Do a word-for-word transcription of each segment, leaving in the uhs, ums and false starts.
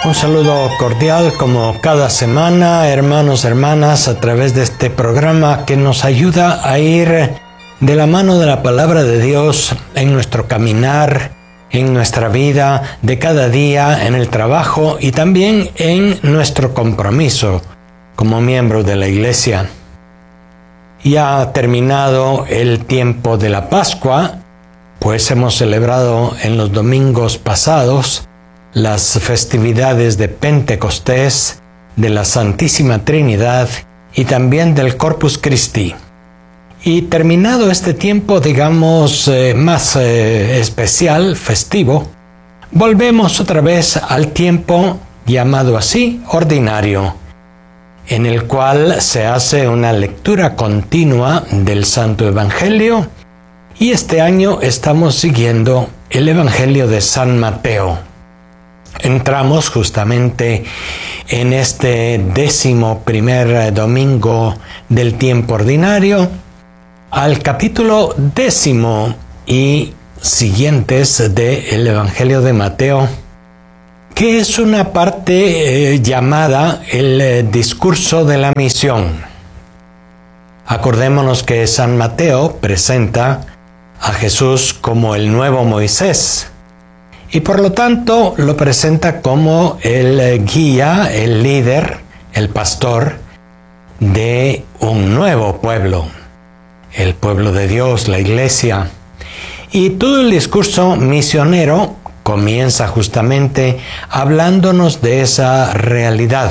Un saludo cordial como cada semana, hermanos, hermanas, a través de este programa que nos ayuda a ir de la mano de la palabra de Dios en nuestro caminar, en nuestra vida de cada día, en el trabajo y también en nuestro compromiso como miembros de la iglesia. Ya ha terminado el tiempo de la Pascua, pues hemos celebrado en los domingos pasados las festividades de Pentecostés, de la Santísima Trinidad y también del Corpus Christi. Y terminado este tiempo, digamos, eh, más eh, especial, festivo, volvemos otra vez al tiempo llamado así, ordinario, en el cual se hace una lectura continua del Santo Evangelio, y este año estamos siguiendo el Evangelio de San Mateo. Entramos justamente en este décimo primer domingo del tiempo ordinario al capítulo décimo y siguientes del Evangelio de Mateo, que es una parte eh, llamada el eh, discurso de la misión. Acordémonos que San Mateo presenta a Jesús como el nuevo Moisés, y por lo tanto lo presenta como el guía, el líder, el pastor de un nuevo pueblo, el pueblo de Dios, la iglesia. Y todo el discurso misionero comienza justamente hablándonos de esa realidad.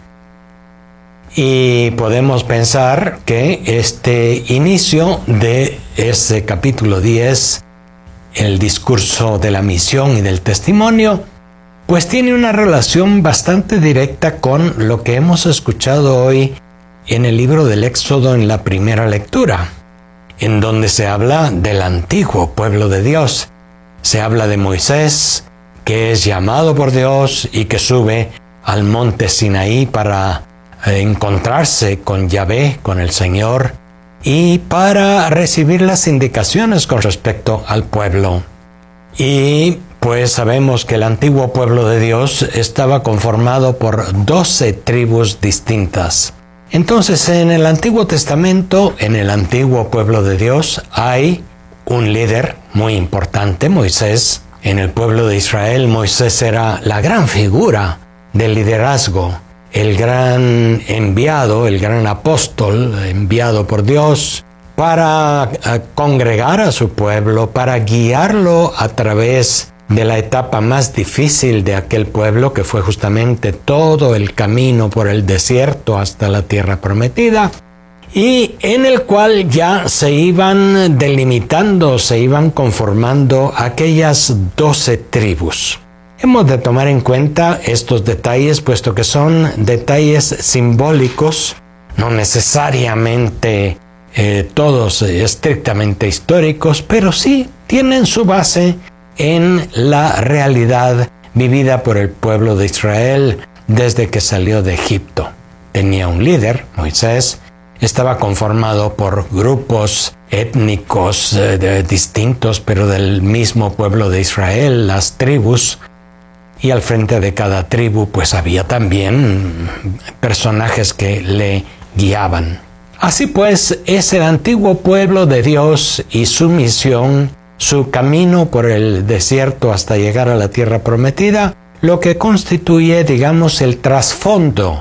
Y podemos pensar que este inicio de ese capítulo diez, el discurso de la misión y del testimonio, pues tiene una relación bastante directa con lo que hemos escuchado hoy en el libro del Éxodo en la primera lectura, en donde se habla del antiguo pueblo de Dios. Se habla de Moisés, que es llamado por Dios y que sube al monte Sinaí para encontrarse con Yahvé, con el Señor, y para recibir las indicaciones con respecto al pueblo. Y pues sabemos que el antiguo pueblo de Dios estaba conformado por doce tribus distintas. Entonces, en el Antiguo Testamento, en el antiguo pueblo de Dios, hay un líder muy importante, Moisés. En el pueblo de Israel, Moisés era la gran figura del liderazgo, el gran enviado, el gran apóstol enviado por Dios para congregar a su pueblo, para guiarlo a través de la etapa más difícil de aquel pueblo, que fue justamente todo el camino por el desierto hasta la tierra prometida, y en el cual ya se iban delimitando, se iban conformando aquellas doce tribus. Hemos de tomar en cuenta estos detalles, puesto que son detalles simbólicos, no necesariamente eh, todos eh, estrictamente históricos, pero sí tienen su base en la realidad vivida por el pueblo de Israel desde que salió de Egipto. Tenía un líder, Moisés, estaba conformado por grupos étnicos eh, de, distintos, pero del mismo pueblo de Israel, las tribus, y al frente de cada tribu pues había también personajes que le guiaban. Así pues, es el antiguo pueblo de Dios y su misión, su camino por el desierto hasta llegar a la tierra prometida, lo que constituye, digamos, el trasfondo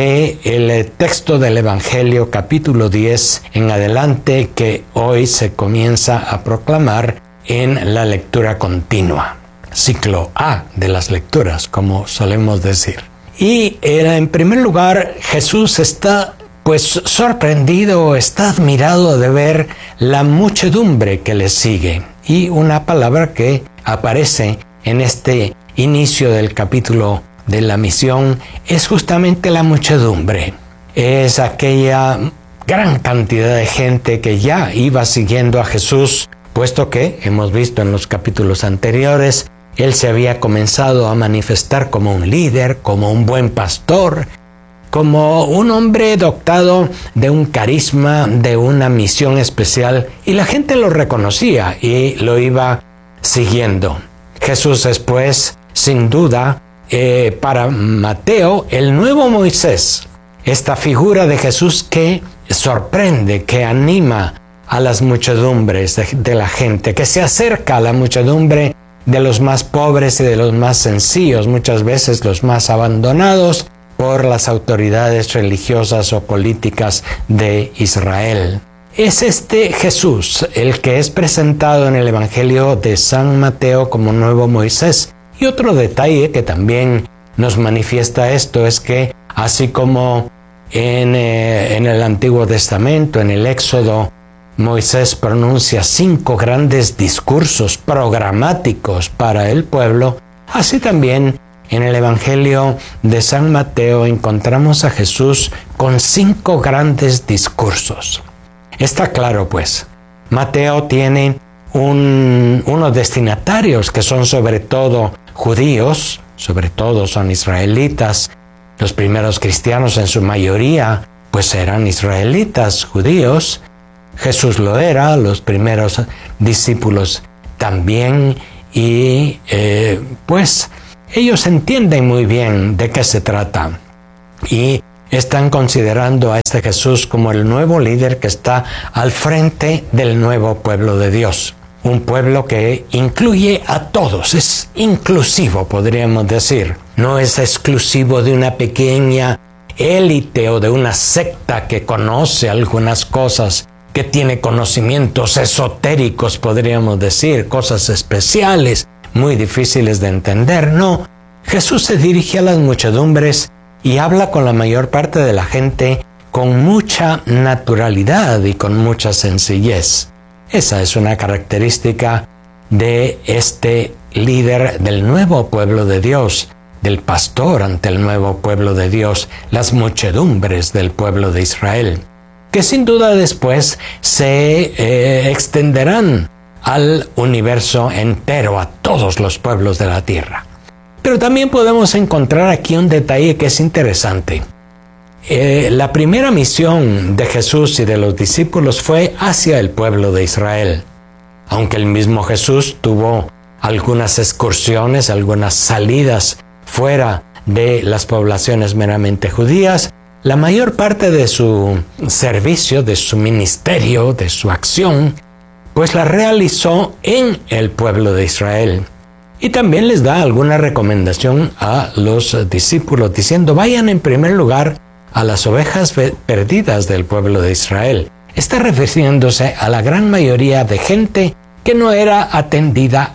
del texto del Evangelio capítulo diez en adelante, que hoy se comienza a proclamar en la lectura continua. Ciclo A de las lecturas, como solemos decir. Y en primer lugar, Jesús está pues sorprendido, está admirado de ver la muchedumbre que le sigue. Y una palabra que aparece en este inicio del capítulo de la misión es justamente la muchedumbre. Es aquella gran cantidad de gente que ya iba siguiendo a Jesús, puesto que, hemos visto en los capítulos anteriores, él se había comenzado a manifestar como un líder, como un buen pastor, como un hombre dotado de un carisma, de una misión especial, y la gente lo reconocía y lo iba siguiendo. Jesús después, sin duda, eh, para Mateo el nuevo Moisés, esta figura de Jesús que sorprende, que anima a las muchedumbres de, de la gente, que se acerca a la muchedumbre de los más pobres y de los más sencillos, muchas veces los más abandonados por las autoridades religiosas o políticas de Israel. Es este Jesús el que es presentado en el Evangelio de San Mateo como nuevo Moisés. Y otro detalle que también nos manifiesta esto es que, así como en, eh, en el Antiguo Testamento, en el Éxodo, Moisés pronuncia cinco grandes discursos programáticos para el pueblo, así también en el Evangelio de San Mateo encontramos a Jesús con cinco grandes discursos. Está claro, pues, Mateo tiene un, unos destinatarios que son sobre todo judíos, sobre todo son israelitas. Los primeros cristianos en su mayoría, pues eran israelitas, judíos. Jesús lo era, los primeros discípulos también, y eh, pues ellos entienden muy bien de qué se trata y están considerando a este Jesús como el nuevo líder que está al frente del nuevo pueblo de Dios. Un pueblo que incluye a todos, es inclusivo, podríamos decir. No es exclusivo de una pequeña élite o de una secta que conoce algunas cosas, que tiene conocimientos esotéricos, podríamos decir, cosas especiales, muy difíciles de entender. No, Jesús se dirige a las muchedumbres y habla con la mayor parte de la gente con mucha naturalidad y con mucha sencillez. Esa es una característica de este líder del nuevo pueblo de Dios, del pastor ante el nuevo pueblo de Dios, las muchedumbres del pueblo de Israel, que sin duda después se eh, extenderán al universo entero, a todos los pueblos de la tierra. Pero también podemos encontrar aquí un detalle que es interesante. Eh, la primera misión de Jesús y de los discípulos fue hacia el pueblo de Israel. Aunque el mismo Jesús tuvo algunas excursiones, algunas salidas fuera de las poblaciones meramente judías, la mayor parte de su servicio, de su ministerio, de su acción, pues la realizó en el pueblo de Israel. Y también les da alguna recomendación a los discípulos, diciendo: vayan en primer lugar a las ovejas perdidas del pueblo de Israel. Está refiriéndose a la gran mayoría de gente que no era atendida